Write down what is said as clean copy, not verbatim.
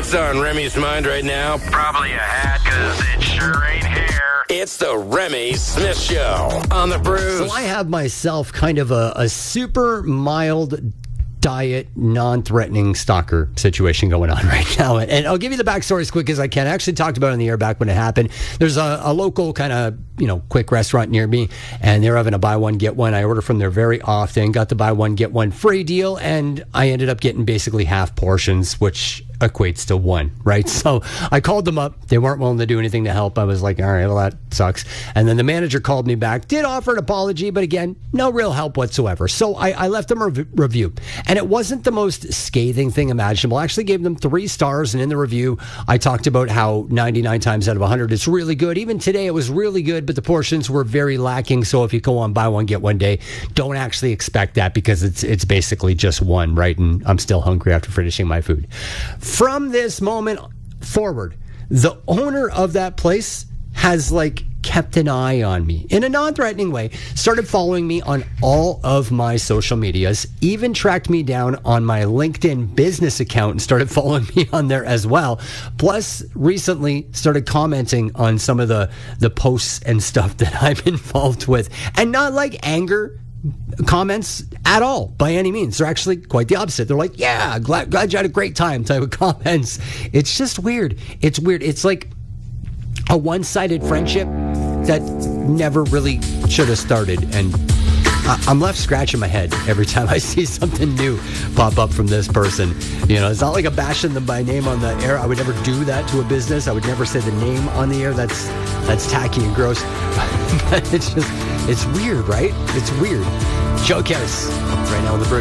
What's on Remy's mind right now? Probably a hat, because it sure ain't hair. It's the Remy Smith Show on the Brews. So I have myself kind of a super mild diet, non-threatening stalker situation going on right now. And I'll give you the backstory as quick as I can. I actually talked about it on the air back when it happened. There's a local kind of, quick restaurant near me, and they're having a buy one, get one. I order from there very often, got the buy one, get one free deal, and I ended up getting basically half portions, which equates to one, right? So I called them up. They weren't willing to do anything to help. I was like, all right, well, that sucks. And then the manager called me back, did offer an apology, but again, no real help whatsoever. So I left them a review. And it wasn't the most scathing thing imaginable. I actually gave them 3 stars. And in the review, I talked about how 99 times out of 100, it's really good. Even today, it was really good, but the portions were very lacking. So if you go on buy one, get one day, don't actually expect that because it's basically just one, right? And I'm still hungry after finishing my food. From this moment forward, the owner of that place has kept an eye on me in a non-threatening way, started following me on all of my social medias, even tracked me down on my LinkedIn business account and started following me on there as well. Plus, recently started commenting on some of the posts and stuff that I'm involved with, and not anger comments at all by any means. They're actually quite the opposite. They're like, yeah, glad you had a great time type of comments. It's just weird. It's weird. It's like a one-sided friendship that never really should have started. And I'm left scratching my head every time I see something new pop up from this person. It's not like I'm bashing them by name on the air. I would never do that to a business. I would never say the name on the air. That's tacky and gross. But it's weird, right? It's weird. Joe Kiss, right now on the Brew.